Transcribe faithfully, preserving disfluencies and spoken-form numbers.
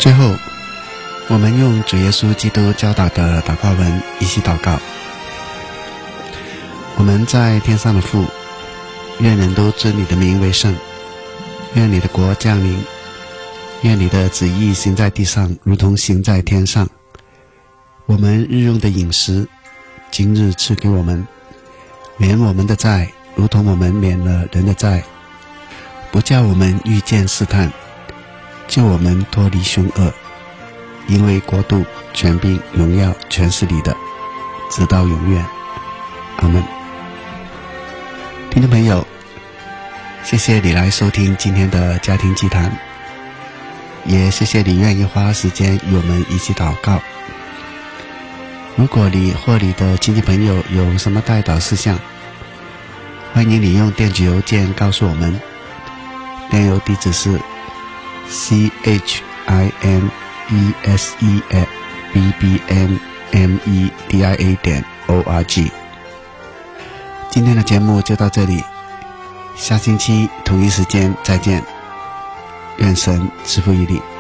最后，我们用主耶稣基督教导的祷告文一起祷告。我们在天上的父，愿人都尊你的名为圣，愿你的国降临，愿你的旨意行在地上，如同行在天上。我们日用的饮食，今日赐给我们，免我们的债，如同我们免了人的债，不叫我们遇见试探，救我们脱离凶恶。因为国度、权柄、荣耀全是你的，直到永远。阿们。听众朋友，谢谢你来收听今天的家庭祭坛，也谢谢你愿意花时间与我们一起祷告。如果你或你的亲戚朋友有什么代祷事项，欢迎你用电子邮件告诉我们，电邮地址是 c h i m e s e at b b n m e d i a 点 o r g。 今天的节目就到这里，下星期同一时间再见，愿神赐福于你。